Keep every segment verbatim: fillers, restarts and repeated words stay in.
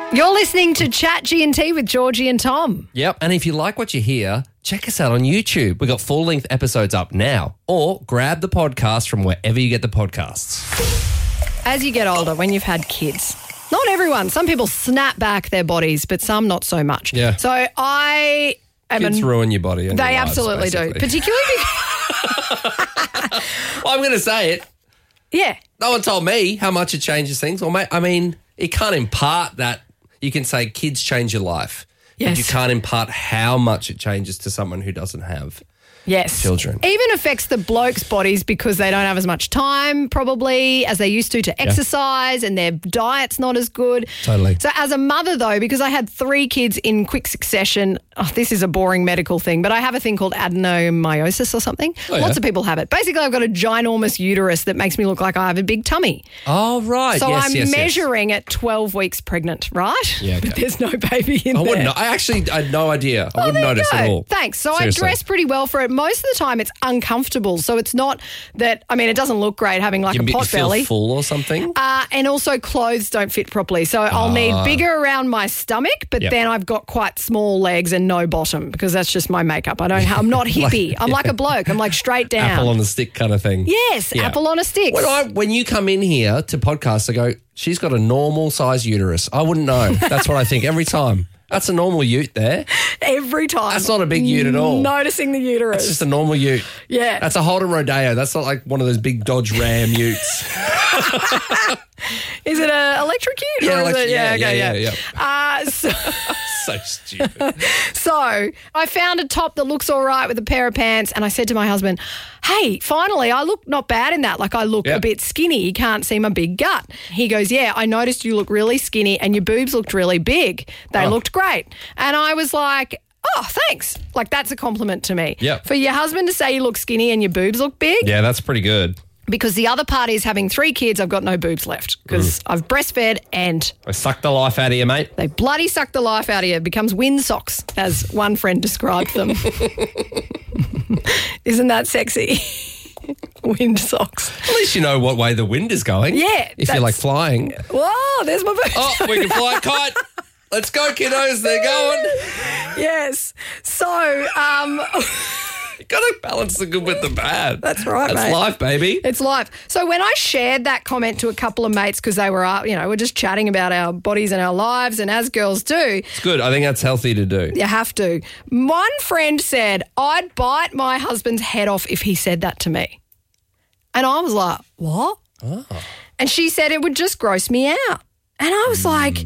You're listening to Chat G and T with Georgie and Tom. Yep, and if you like what you hear, check us out on YouTube. We've got full-length episodes up now. Or grab the podcast from wherever you get the podcasts. As you get older, when you've had kids, not everyone, some people snap back their bodies, but some not so much. Yeah. So I am... Kids an, ruin your body. And They your lives, absolutely do. basically. Particularly because... Well, I'm going to say it. Yeah. No one told me how much it changes things. Or, I mean, it can't impart that. You can say kids change your life. Yes. But you can't impart how much it changes to someone who doesn't have Yes. children. Even affects the blokes' bodies because they don't have as much time probably as they used to to exercise and their diet's not as good. Totally. So as a mother though, because I had three kids in quick succession, oh, this is a boring medical thing, but I have a thing called adenomyosis or something. Oh, yeah. Lots of people have it. Basically, I've got a ginormous uterus that makes me look like I have a big tummy. Oh, right. So yes, I'm yes, yes. measuring at twelve weeks pregnant, right? Yeah, okay. But there's no baby in I there. wouldn't know. I actually I had no idea. I Oh, wouldn't there you notice go. at all. Thanks. So Seriously. I dress pretty well for it. Most of the time it's uncomfortable. So it's not that, I mean, it doesn't look great having like You, a you pot feel belly. full or something? Uh, and also clothes don't fit properly. So I'll need bigger around my stomach, but Yep. then I've got quite small legs and no bottom because that's just my makeup. I don't ha- I'm not hippie. I'm like a bloke. I'm like straight down. Apple on the stick kind of thing. Yes, Yeah. apple on a stick. When, I, when you come in here to podcasts, I go, she's got a normal size uterus. I wouldn't know. That's what I think every time. That's a normal ute there. Every time. That's not a big ute at all. Noticing the uterus. It's just a normal ute. Yeah. That's a Holden Rodeo. That's not like one of those big Dodge Ram utes. Is it an electric ute? Yeah, or is electric- it, yeah, okay, yeah, yeah. yeah, Uh, so, So stupid. so I found a top that looks all right with a pair of pants and I said to my husband, hey, finally, I look not bad in that. Like I look Yep. a bit skinny. You can't see my big gut. He goes, yeah, I noticed you look really skinny and your boobs looked really big. They Oh. looked great. And I was like, oh, thanks. Like that's a compliment to me. Yep. For your husband to say you look skinny and your boobs look big. Yeah, that's pretty good. Because the other part is having three kids, I've got no boobs left because I've breastfed and I sucked the life out of you, mate. they bloody suck the life out of you. It becomes wind socks, as one friend described them. Isn't that sexy? Wind socks. At least you know what way the wind is going. Yeah, If you're like that's- flying. Whoa, there's my boobs. Oh, we can fly a kite. Let's go, kiddos. They're going. Yes. So, um, You got to balance the good with the bad. That's right, That's mate. life, baby. it's live. So when I shared that comment to a couple of mates because they were, uh, you know, we're just chatting about our bodies and our lives, and as girls do, It's good. I think that's healthy to do. you have to. One friend said, I'd bite my husband's head off if he said that to me. And I was like, what? Oh. And she said it would just gross me out. And I was like,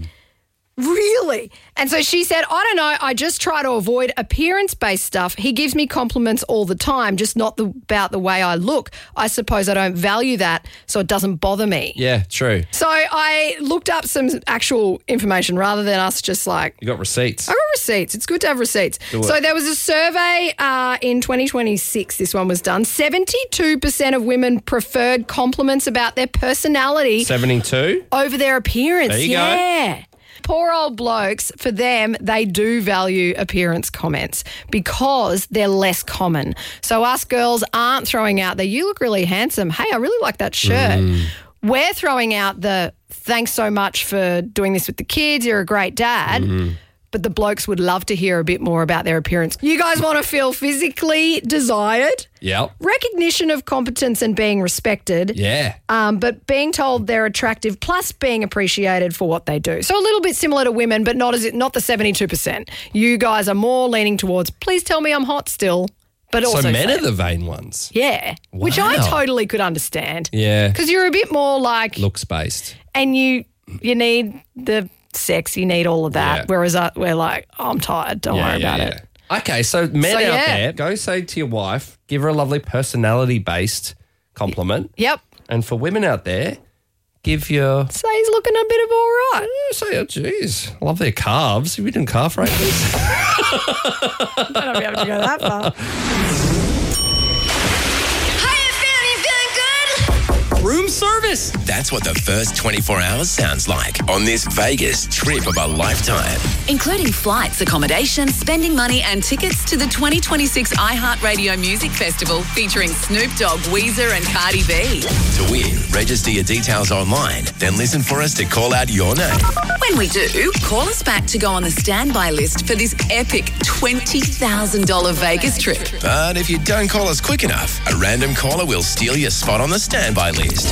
really? And so she said, I don't know, I just try to avoid appearance-based stuff. He gives me compliments all the time, just not the, about the way I look. I suppose I don't value that, so it doesn't bother me. Yeah, true. So I looked up some actual information rather than us just like, You got receipts. I got receipts. It's good to have receipts. Do So it. there was a survey uh, in twenty twenty-six, this one was done. seventy-two percent of women preferred compliments about their personality seventy-two. over their appearance. There you go. yeah. Poor old blokes, for them, they do value appearance comments because they're less common. So us girls aren't throwing out the, you look really handsome. Hey, I really like that shirt. Mm. We're throwing out the, thanks so much for doing this with the kids. You're a great dad. Mm-hmm. But the blokes would love to hear a bit more about their appearance. You guys want to feel physically desired, Yep. recognition of competence and being respected. Yeah. Um, but being told they're attractive plus being appreciated for what they do. So a little bit similar to women, but not as it, not the seventy-two percent. You guys are more leaning towards, please tell me I'm hot still. But also So men say- are the vain ones. yeah, which I Wow. totally could understand. Yeah. Because you're a bit more like, Looks based. and you you need the sex, you need all of that. Yeah. Whereas uh, we're like, oh, I'm tired, don't worry about it. Okay, so men So, out yeah. there, go say to your wife, give her a lovely personality-based compliment. Yep. And for women out there, give your... So he's looking a bit of all right. Say, oh, geez, I love their calves. Have you done calf races? I don't know if you have to go that far. How you feeling? You feeling good? room service. That's what the first twenty-four hours sounds like on this Vegas trip of a lifetime. Including flights, accommodation, spending money and tickets to the twenty twenty-six iHeartRadio Music Festival featuring Snoop Dogg, Weezer and Cardi B. To win, register your details online, then listen for us to call out your name. When we do, call us back to go on the standby list for this epic twenty thousand dollars Vegas trip. But if you don't call us quick enough, a random caller will steal your spot on the standby list.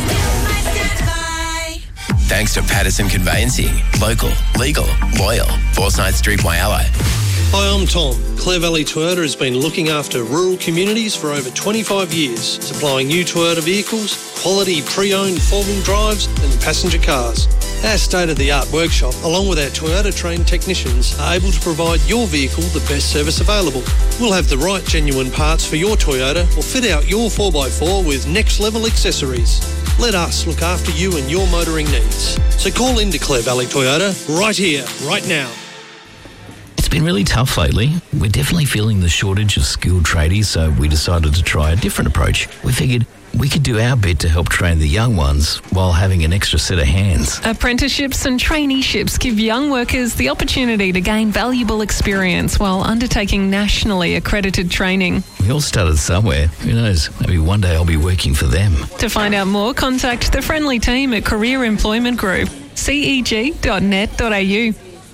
Thanks to Patterson Conveyancing. Local, legal, loyal. Forsyth Street, Whyalla. Hi, I'm Tom. Clare Valley Toyota has been looking after rural communities for over twenty-five years, supplying new Toyota vehicles, quality pre-owned four-wheel drives and passenger cars. Our state-of-the-art workshop, along with our Toyota-trained technicians, are able to provide your vehicle the best service available. We'll have the right genuine parts for your Toyota or fit out your four by four with next-level accessories. Let us look after you and your motoring needs. So call into Clare Valley Toyota right here, right now. It's been really tough lately. We're definitely feeling the shortage of skilled tradies, so we decided to try a different approach. We figured we could do our bit to help train the young ones while having an extra set of hands. Apprenticeships and traineeships give young workers the opportunity to gain valuable experience while undertaking nationally accredited training. We all started somewhere. Who knows? Maybe one day I'll be working for them. To find out more, contact the friendly team at Career Employment Group, c e g dot net dot a u.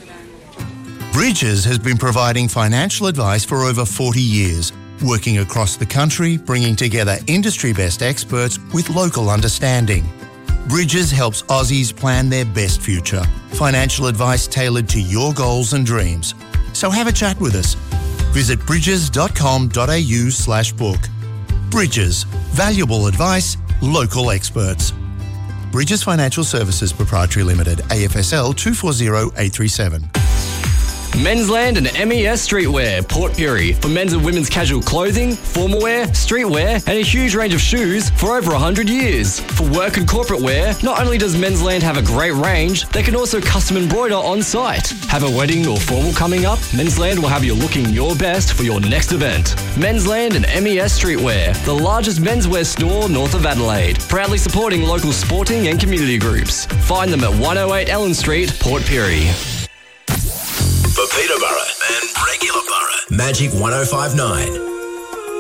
Bridges has been providing financial advice for over forty years, working across the country, bringing together industry-best experts with local understanding. Bridges helps Aussies plan their best future. Financial advice tailored to your goals and dreams. So have a chat with us. Visit bridges dot com dot a u slash book. Bridges. Valuable advice, local experts. Bridges Financial Services Proprietary Limited, A F S L two four zero eight three seven. Mensland and M E S Streetwear, Port Pirie, for men's and women's casual clothing, formal wear, streetwear, and a huge range of shoes for over one hundred years. For work and corporate wear, not only does Mensland have a great range, they can also custom embroider on site. Have a wedding or formal coming up? Mensland will have you looking your best for your next event. Mensland and M E S Streetwear, the largest menswear store north of Adelaide, proudly supporting local sporting and community groups. Find them at one oh eight Ellen Street, Port Pirie. For Peterborough and regular Borough, Magic one oh five point nine.